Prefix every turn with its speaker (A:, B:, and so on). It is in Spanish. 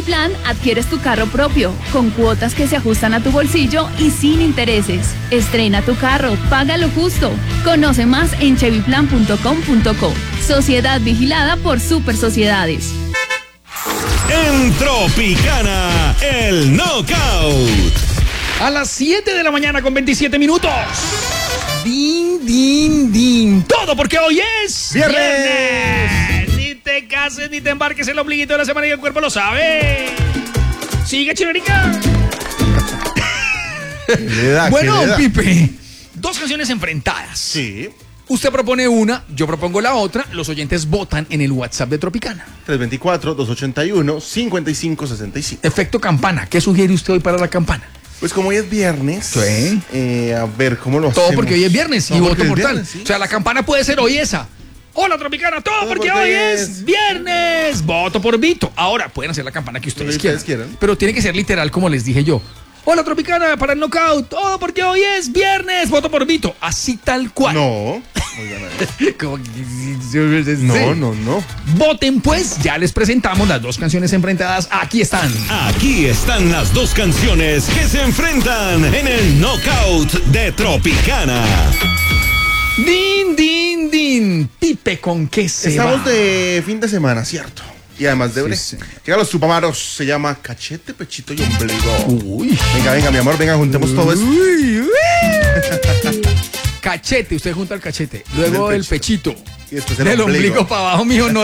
A: Plan adquieres tu carro propio, con cuotas que se ajustan a tu bolsillo y sin intereses. Estrena tu carro, paga lo justo. Conoce más en chevyplan.com.co. Sociedad vigilada por Super Sociedades.
B: En Tropicana, el Knockout.
C: A las 7 de la mañana con 27 minutos. Din, din, din. Todo porque hoy es
B: ¡Viernes!
C: Ni te cases ni te embarques el ombliguito de la semana y el cuerpo lo sabe. Sigue, chiverica. Bueno, Pipe, dos canciones enfrentadas.
B: Sí.
C: Usted propone una, yo propongo la otra. Los oyentes votan en el WhatsApp de Tropicana.
B: 324-281-5565.
C: Efecto campana. ¿Qué sugiere usted hoy para la campana?
B: Pues como hoy es viernes,
C: Sí.
B: A ver cómo lo
C: Todo
B: hacemos.
C: porque hoy es viernes y
B: Todo
C: voto
B: porque es
C: mortal.
B: viernes, sí.
C: O sea, la campana puede ser hoy esa. Hola, Tropicana, todo porque hoy es viernes. Voto por Vito. Ahora pueden hacer la campana que ustedes quieran. Pero tiene que ser literal como les dije yo. Hola, Tropicana, para el knockout. Todo porque hoy es viernes. Voto por Vito. Así tal cual.
B: No.
C: Como que-
B: No.
C: Voten pues, ya les presentamos las dos canciones enfrentadas. Aquí están.
B: Aquí están las dos canciones que se enfrentan en el Knockout de Tropicana.
C: Din, din, din. Pipe, ¿con qué se
B: Estamos
C: va?
B: de fin de semana, ¿cierto? Y además de breve.
C: Sí.
B: Llegan los tupamaros, se llama cachete, pechito y ombligo.
C: Uy.
B: Venga, mi amor, venga, juntemos todo esto.
C: Cachete, usted junta el cachete. Luego
B: Del
C: el pechito.
B: Y después
C: Del ombligo para abajo, mijo, no